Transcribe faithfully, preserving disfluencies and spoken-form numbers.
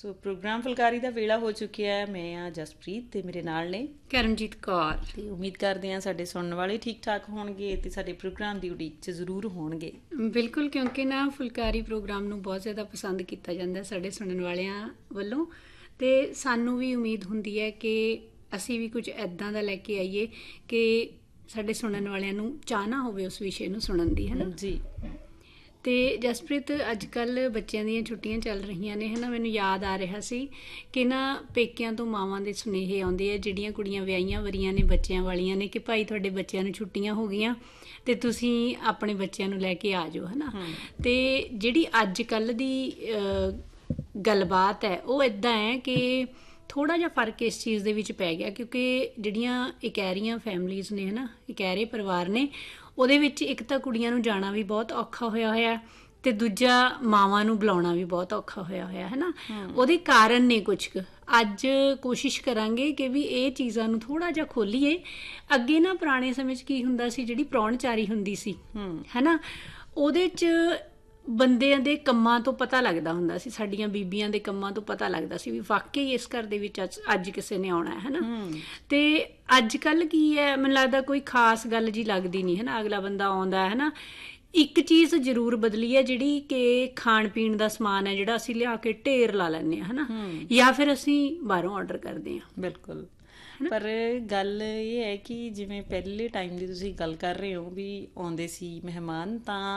ਸੋ programme phulkari ਦਾ ਵੇਲਾ ਹੋ ਚੁੱਕਿਆ ਹੈ। ਮੈਂ ਆ ਜਸਪ੍ਰੀਤ ਤੇ ਮੇਰੇ ਨਾਲ ਨੇ ਕਰਮਜੀਤ ਕੌਰ। ਤੇ ਉਮੀਦ ਕਰਦੇ ਹਾਂ ਸਾਡੇ ਸੁਣਨ ਵਾਲੇ ਠੀਕ ਠਾਕ ਹੋਣਗੇ ਤੇ ਸਾਡੇ ਪ੍ਰੋਗਰਾਮ ਦੀ ਉਡੀਕ 'ਚ ਜ਼ਰੂਰ ਹੋਣਗੇ। ਬਿਲਕੁਲ, ਕਿਉਂਕਿ ਨਾ ਫੁਲਕਾਰੀ ਪ੍ਰੋਗਰਾਮ ਨੂੰ ਬਹੁਤ ਜ਼ਿਆਦਾ ਪਸੰਦ ਕੀਤਾ ਜਾਂਦਾ ਸਾਡੇ ਸੁਣਨ ਵਾਲਿਆਂ ਵੱਲੋਂ, ਤੇ ਸਾਨੂੰ ਵੀ ਉਮੀਦ ਹੁੰਦੀ ਹੈ ਕਿ ਅਸੀਂ ਵੀ ਕੁਝ ਇੱਦਾਂ ਦਾ ਲੈ ਕੇ ਆਈਏ ਕਿ ਸਾਡੇ ਸੁਣਨ ਵਾਲਿਆਂ ਨੂੰ ਚਾਹ ਨਾ ਹੋਵੇ ਉਸ ਵਿਸ਼ੇ ਨੂੰ ਸੁਣਨ ਦੀ, ਹੈ ਨਾ ਜੀ। ਤੇ ਜਸਪ੍ਰੀਤ, ਅੱਜ ਕੱਲ੍ਹ ਬੱਚਿਆਂ ਦੀਆਂ ਛੁੱਟੀਆਂ ਚੱਲ ਰਹੀਆਂ ਨੇ, ਹੈ ਨਾ। ਮੈਨੂੰ ਯਾਦ ਆ ਰਿਹਾ ਸੀ ਕਿ ਨਾ ਪੇਕਿਆਂ ਤੋਂ ਮਾਵਾਂ ਦੇ ਸੁਨੇਹੇ ਆਉਂਦੇ ਆ ਜਿਹੜੀਆਂ ਕੁੜੀਆਂ ਵਿਆਹੀਆਂ ਵਰੀਆਂ ਨੇ, ਬੱਚਿਆਂ ਵਾਲੀਆਂ ਨੇ, ਕਿ ਭਾਈ ਤੁਹਾਡੇ ਬੱਚਿਆਂ ਨੂੰ ਛੁੱਟੀਆਂ ਹੋ ਗਈਆਂ ਤੇ ਤੁਸੀਂ ਆਪਣੇ ਬੱਚਿਆਂ ਨੂੰ ਲੈ ਕੇ ਆ ਜਾਓ, ਹੈ ਨਾ। ਤੇ ਜਿਹੜੀ ਅੱਜ ਕੱਲ੍ਹ ਦੀ ਗੱਲਬਾਤ ਹੈ ਉਹ ਇੱਦਾਂ ਹੈ ਕਿ ਥੋੜ੍ਹਾ ਜਿਹਾ ਫਰਕ ਇਸ ਚੀਜ਼ ਦੇ ਵਿੱਚ ਪੈ ਗਿਆ, ਕਿਉਂਕਿ ਜਿਹੜੀਆਂ ਇਕਹਿਰੀਆਂ ਫੈਮਲੀਜ਼ ਨੇ, ਹੈ ਨਾ, ਇਕਹਿਰੇ ਪਰਿਵਾਰ ਨੇ, ਉਹਦੇ ਵਿੱਚ ਇੱਕ ਤਾਂ ਕੁੜੀਆਂ ਨੂੰ ਜਾਣਾ ਵੀ ਬਹੁਤ ਔਖਾ ਹੋਇਆ ਹੋਇਆ ਤੇ ਦੂਜਾ ਮਾਵਾਂ ਨੂੰ ਬੁਲਾਉਣਾ ਵੀ ਬਹੁਤ ਔਖਾ ਹੋਇਆ ਹੋਇਆ, ਹੈ ਨਾ। ਉਹਦੇ ਕਾਰਨ ਨੇ ਕੁਛ ਕੁ। ਅੱਜ ਕੋਸ਼ਿਸ਼ ਕਰਾਂਗੇ ਕਿ ਵੀ ਇਹ ਚੀਜ਼ਾਂ ਨੂੰ ਥੋੜ੍ਹਾ ਜਿਹਾ ਖੋਲੀਏ। ਅੱਗੇ ਨਾ ਪੁਰਾਣੇ ਸਮੇਂ 'ਚ ਕੀ ਹੁੰਦਾ ਸੀ, ਜਿਹੜੀ ਪ੍ਰਾਹੁਣਚਾਰੀ ਹੁੰਦੀ ਸੀ, ਹੈ ਨਾ, ਉਹਦੇ 'ਚ ਬੰਦਿਆਂ ਦੇ ਕੰਮਾਂ ਤੋਂ ਪਤਾ ਲੱਗਦਾ ਹੁੰਦਾ ਸੀ, ਸਾਡੀਆਂ ਬੀਬੀਆਂ ਦੇ ਕੰਮਾਂ ਤੋਂ ਪਤਾ ਲੱਗਦਾ ਸੀ ਵੀ ਵਾਕਈ ਇਸ ਘਰ ਦੇ ਵਿੱਚ ਅੱਜ ਅੱਜ ਕਿਸੇ ਨੇ ਆਉਣਾ, ਹੈ ਨਾ। ਤੇ ਅੱਜ ਕੱਲ੍ਹ ਕੀ ਹੈ, ਮੈਨੂੰ ਲੱਗਦਾ ਕੋਈ ਖਾਸ ਗੱਲ ਜੀ ਲੱਗਦੀ ਨਹੀਂ, ਹੈ ਨਾ। ਅਗਲਾ ਬੰਦਾ ਆਉਂਦਾ, ਹੈ ਨਾ। ਇੱਕ ਚੀਜ਼ ਜ਼ਰੂਰ ਬਦਲੀ ਹੈ, ਜਿਹੜੀ ਕਿ ਖਾਣ ਪੀਣ ਦਾ ਸਮਾਨ ਹੈ ਜਿਹੜਾ ਅਸੀਂ ਲਿਆ ਕੇ ਢੇਰ ਲਾ ਲੈਂਦੇ ਹਾਂ, ਹੈ ਨਾ, ਜਾਂ ਫਿਰ ਅਸੀਂ ਬਾਹਰੋਂ ਔਡਰ ਕਰਦੇ ਹਾਂ। ਬਿਲਕੁਲ। ਪਰ ਗੱਲ ਇਹ ਹੈ ਕਿ ਜਿਵੇਂ ਪਹਿਲੇ ਟਾਈਮ ਦੀ ਤੁਸੀਂ ਗੱਲ ਕਰ ਰਹੇ ਹੋ ਵੀ ਆਉਂਦੇ ਸੀ ਮਹਿਮਾਨ, ਤਾਂ